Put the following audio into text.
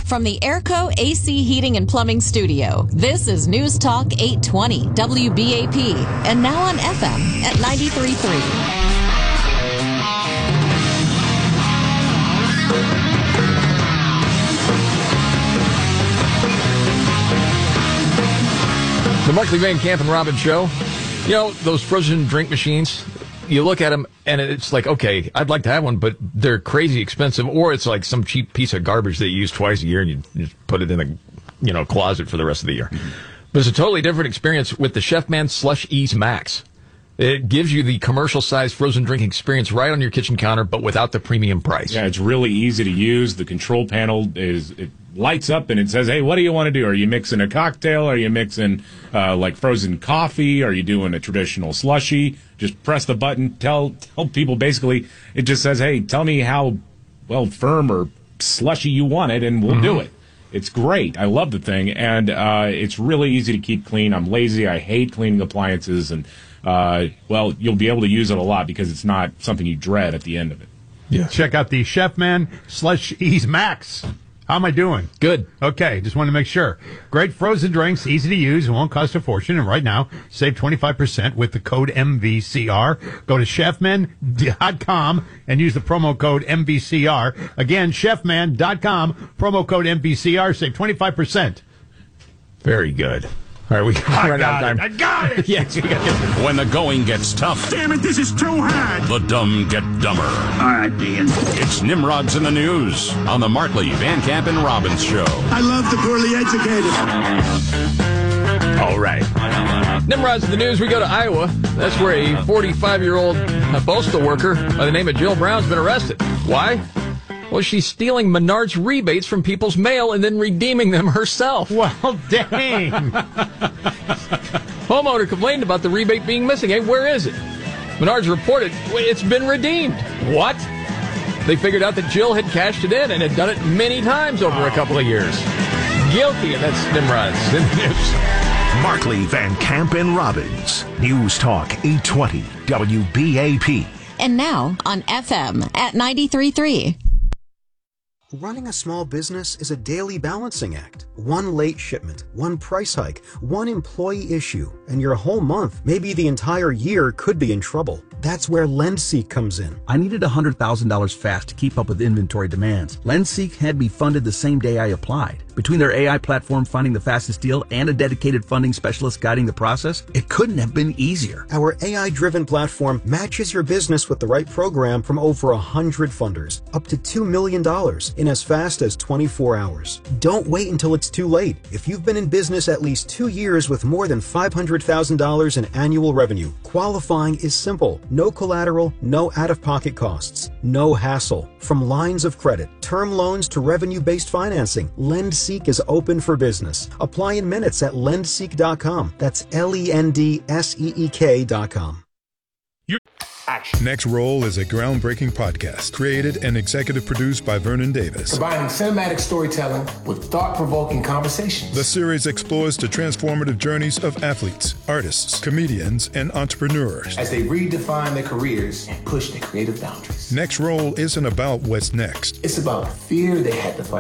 From the Airco AC Heating and Plumbing Studio, this is News Talk 820 WBAP, and now on FM at 93.3. The Markley, Van Camp and Robbins Show. You know, those frozen drink machines, you look at them and it's like, okay, I'd like to have one, but they're crazy expensive. Or it's like some cheap piece of garbage that you use twice a year and you just put it in a closet for the rest of the year. Mm-hmm. But it's a totally different experience with the Chefman Slush Ease Max. It gives you the commercial-sized frozen drink experience right on your kitchen counter, but without the premium price. Yeah, it's really easy to use. The control panel it lights up and it says, hey, what do you want to do? Are you mixing a cocktail? Are you mixing like frozen coffee? Are you doing a traditional slushie? Just press the button. Tell people basically, it just says, hey, tell me how firm or slushy you want it, and we'll do it. It's great. I love the thing, and it's really easy to keep clean. I'm lazy. I hate cleaning appliances, and you'll be able to use it a lot because it's not something you dread at the end of it. Yeah. Check out the Chefman Slush Ease Max. How am I doing? Good. Okay, just wanted to make sure. Great frozen drinks, easy to use, won't cost a fortune. And right now, save 25% with the code MVCR. Go to chefman.com and use the promo code MVCR. Again, chefman.com, promo code MVCR. Save 25%. Very good. All right, we run out of time. I got it! Yes, we got it. When the going gets tough. Damn it, this is too hard. The dumb get dumber. All right, Dean. It's Nimrod's in the News on the Markley, Van Camp, and Robbins Show. I love the poorly educated. All right. Nimrod's in the News. We go to Iowa. That's where a 45-year-old postal worker by the name of Jill Brown's been arrested. Why? Well, she's stealing Menards rebates from people's mail and then redeeming them herself. Well, dang. Homeowner complained about the rebate being missing. Hey, where is it? Menards reported it's been redeemed. What? They figured out that Jill had cashed it in and had done it many times over a couple of years. Guilty, and that's Nimrod's in the News. Markley, Van Camp, and Robbins. News Talk 820 WBAP. And now on FM at 93.3. Running a small business is a daily balancing act. One late shipment, one price hike, one employee issue, and your whole month, maybe the entire year, could be in trouble. That's where LendSeek comes in. I needed $100,000 fast to keep up with inventory demands. LendSeek had me funded the same day I applied. Between their AI platform finding the fastest deal and a dedicated funding specialist guiding the process, it couldn't have been easier. Our AI-driven platform matches your business with the right program from over 100 funders, up to $2 million in as fast as 24 hours. Don't wait until it's too late. If you've been in business at least 2 years with more than $500,000 in annual revenue, qualifying is simple. No collateral, no out-of-pocket costs, no hassle. From lines of credit, term loans to revenue-based financing, LendSeek is open for business. Apply in minutes at lendseek.com. That's LENDSEEK.com. Next Roll is a groundbreaking podcast created and executive produced by Vernon Davis. Combining cinematic storytelling with thought-provoking conversations. The series explores the transformative journeys of athletes, artists, comedians, and entrepreneurs as they redefine their careers and push their creative boundaries. Next Roll isn't about what's next. It's about fear they had to fight